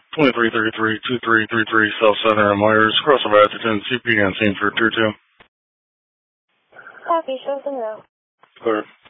2333-2333 South Center and Myers, crossover at the 10 CP and scene for Tier 2. Copy, shows them now. Clear.